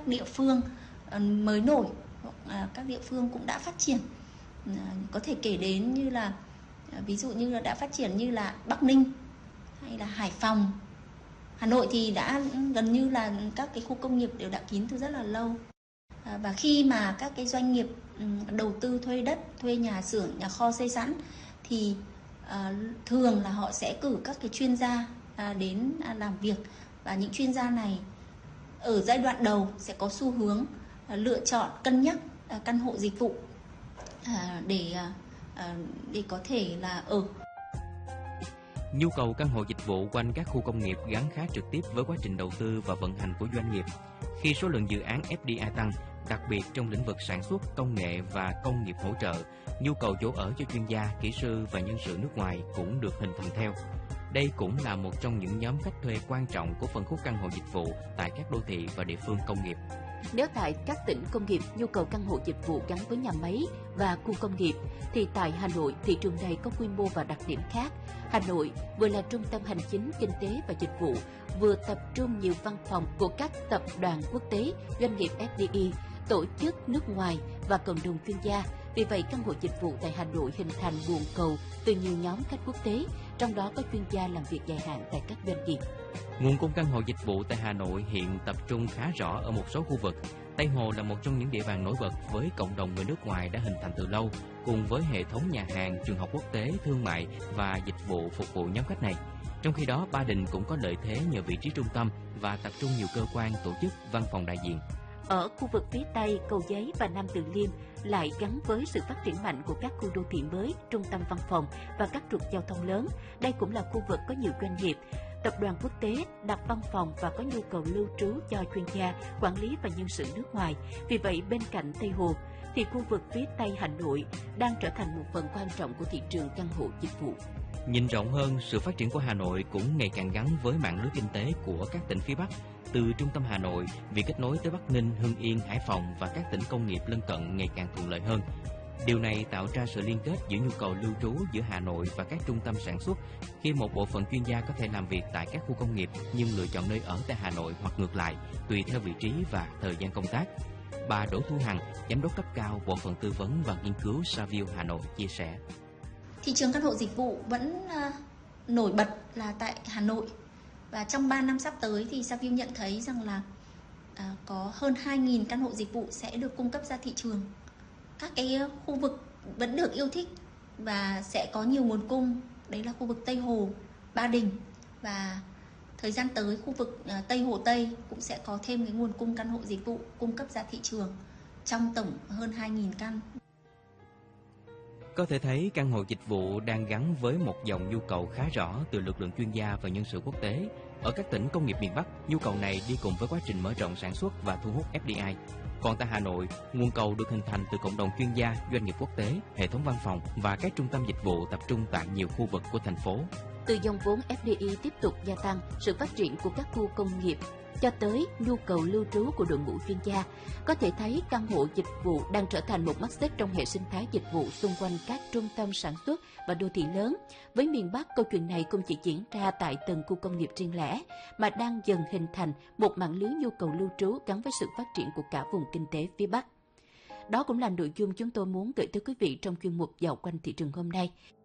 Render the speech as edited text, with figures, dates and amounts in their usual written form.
các địa phương mới nổi, các địa phương cũng đã phát triển. Có thể kể đến như là ví dụ như là đã phát triển như là Bắc Ninh hay là Hải Phòng. Hà Nội thì đã gần như là các cái khu công nghiệp đều đã kín từ rất là lâu. Và khi mà các cái doanh nghiệp đầu tư thuê đất, thuê nhà xưởng, nhà kho xây sẵn thì thường là họ sẽ cử các cái chuyên gia đến làm việc, và những chuyên gia này ở giai đoạn đầu sẽ có xu hướng lựa chọn cân nhắc căn hộ dịch vụ để có thể là ở. Nhu cầu căn hộ dịch vụ quanh các khu công nghiệp gắn khá trực tiếp với quá trình đầu tư và vận hành của doanh nghiệp. Khi số lượng dự án FDI tăng, đặc biệt trong lĩnh vực sản xuất, công nghệ và công nghiệp hỗ trợ, nhu cầu chỗ ở cho chuyên gia, kỹ sư và nhân sự nước ngoài cũng được hình thành theo. Đây cũng là một trong những nhóm khách thuê quan trọng của phân khúc căn hộ dịch vụ tại các đô thị và địa phương công nghiệp. Nếu tại các tỉnh công nghiệp, nhu cầu căn hộ dịch vụ gắn với nhà máy và khu công nghiệp, thì tại Hà Nội, thị trường này có quy mô và đặc điểm khác. Hà Nội vừa là trung tâm hành chính, kinh tế và dịch vụ, vừa tập trung nhiều văn phòng của các tập đoàn quốc tế, doanh nghiệp FDI, tổ chức nước ngoài và cộng đồng chuyên gia. Vì vậy, căn hộ dịch vụ tại Hà Nội hình thành nguồn cầu từ nhiều nhóm khách quốc tế, trong đó có chuyên gia làm việc dài hạn tại các doanh nghiệp. Nguồn cung căn hộ dịch vụ tại Hà Nội hiện tập trung khá rõ ở một số khu vực. Tây Hồ là một trong những địa bàn nổi bật với cộng đồng người nước ngoài đã hình thành từ lâu, cùng với hệ thống nhà hàng, trường học quốc tế, thương mại và dịch vụ phục vụ nhóm khách này. Trong khi đó, Ba Đình cũng có lợi thế nhờ vị trí trung tâm và tập trung nhiều cơ quan, tổ chức, văn phòng đại diện. Ở khu vực phía Tây, Cầu Giấy và Nam Từ Liêm lại gắn với sự phát triển mạnh của các khu đô thị mới, trung tâm văn phòng và các trục giao thông lớn. Đây cũng là khu vực có nhiều doanh nghiệp, tập đoàn quốc tế đặt văn phòng và có nhu cầu lưu trú cho chuyên gia, quản lý và nhân sự nước ngoài. Vì vậy, bên cạnh Tây Hồ, thì khu vực phía Tây Hà Nội đang trở thành một phần quan trọng của thị trường căn hộ dịch vụ. Nhìn rộng hơn, sự phát triển của Hà Nội cũng ngày càng gắn với mạng lưới kinh tế của các tỉnh phía Bắc. Từ trung tâm Hà Nội, việc kết nối tới Bắc Ninh, Hưng Yên, Hải Phòng và các tỉnh công nghiệp lân cận ngày càng thuận lợi hơn. Điều này tạo ra sự liên kết giữa nhu cầu lưu trú giữa Hà Nội và các trung tâm sản xuất, khi một bộ phận chuyên gia có thể làm việc tại các khu công nghiệp nhưng lựa chọn nơi ở tại Hà Nội hoặc ngược lại, tùy theo vị trí và thời gian công tác. Bà Đỗ Thu Hằng, giám đốc cấp cao bộ phận tư vấn và nghiên cứu Saville Hà Nội chia sẻ. Thị trường căn hộ dịch vụ vẫn nổi bật là tại Hà Nội. Và trong 3 năm sắp tới thì Saville nhận thấy rằng là có hơn 2.000 căn hộ dịch vụ sẽ được cung cấp ra thị trường. Các cái khu vực vẫn được yêu thích và sẽ có nhiều nguồn cung. Đấy là khu vực Tây Hồ, Ba Đình, và thời gian tới khu vực Tây Hồ Tây cũng sẽ có thêm cái nguồn cung căn hộ dịch vụ cung cấp ra thị trường trong tổng hơn 2.000 căn. Có thể thấy căn hộ dịch vụ đang gắn với một dòng nhu cầu khá rõ từ lực lượng chuyên gia và nhân sự quốc tế. Ở các tỉnh công nghiệp miền Bắc, nhu cầu này đi cùng với quá trình mở rộng sản xuất và thu hút FDI. Còn tại Hà Nội, nguồn cầu được hình thành từ cộng đồng chuyên gia, doanh nghiệp quốc tế, hệ thống văn phòng và các trung tâm dịch vụ tập trung tại nhiều khu vực của thành phố. Từ dòng vốn FDI tiếp tục gia tăng, sự phát triển của các khu công nghiệp cho tới nhu cầu lưu trú của đội ngũ chuyên gia, có thể thấy căn hộ dịch vụ đang trở thành một mắt xích trong hệ sinh thái dịch vụ xung quanh các trung tâm sản xuất và đô thị lớn. Với miền Bắc, câu chuyện này không chỉ diễn ra tại từng khu công nghiệp riêng lẻ, mà đang dần hình thành một mạng lưới nhu cầu lưu trú gắn với sự phát triển của cả vùng kinh tế phía Bắc. Đó cũng là nội dung chúng tôi muốn gửi tới quý vị trong chuyên mục Dạo quanh thị trường hôm nay.